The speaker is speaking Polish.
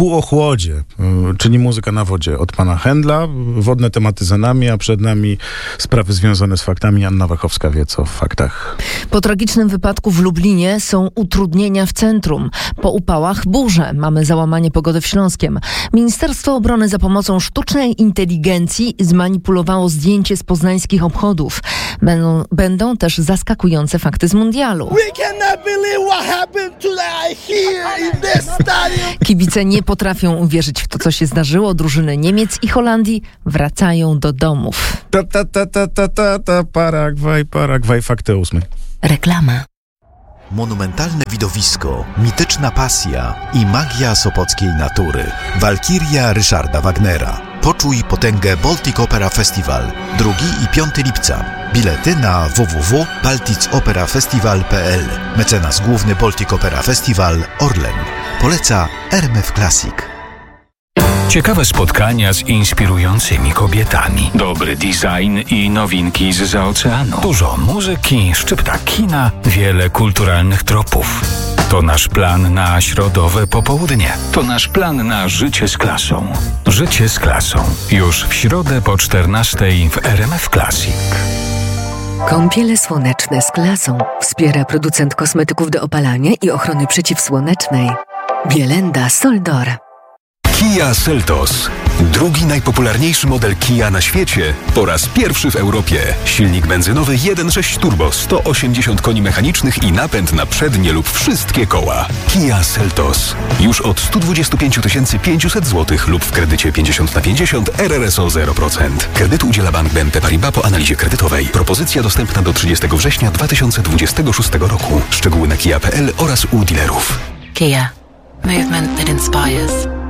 Ku ochłodzie, czyli muzyka na wodzie od pana Händla. Wodne tematy za nami, a przed nami sprawy związane z faktami. Anna Wachowska wie co w faktach. Po tragicznym wypadku w Lublinie są utrudnienia w centrum. Po upałach burze. Mamy załamanie pogody w Śląskiem. Ministerstwo Obrony za pomocą sztucznej inteligencji zmanipulowało zdjęcie z poznańskich obchodów. Będą też zaskakujące fakty z mundialu. Kibice nie potrafią uwierzyć w to, co się zdarzyło. Drużyny Niemiec i Holandii wracają do domów. Paragwaj, fakty 8. Reklama. Monumentalne widowisko, mityczna pasja i magia sopockiej natury. Walkiria Ryszarda Wagnera. Poczuj potęgę Baltic Opera Festival 2 i 5 lipca. Bilety na www.balticoperafestival.pl. Mecenas główny Baltic Opera Festival Orlen. Poleca RMF Classic. Ciekawe spotkania z inspirującymi kobietami. Dobry design i nowinki zza oceanu. Dużo muzyki, szczypta kina, wiele kulturalnych tropów. To nasz plan na środowe popołudnie. To nasz plan na życie z klasą. Życie z klasą. Już w środę po 14:00 w RMF Classic. Kąpiele słoneczne z klasą wspiera producent kosmetyków do opalania i ochrony przeciwsłonecznej Bielenda Soldor. Kia Seltos. Drugi najpopularniejszy model Kia na świecie po raz pierwszy w Europie. Silnik benzynowy 1.6 turbo, 180 koni mechanicznych i napęd na przednie lub wszystkie koła. Kia Seltos. Już od 125 500 zł lub w kredycie 50/50 RRSO 0%. Kredytu udziela Bank BNP Paribas po analizie kredytowej. Propozycja dostępna do 30 września 2026 roku. Szczegóły na kia.pl oraz u dealerów. Kia. Movement that inspires.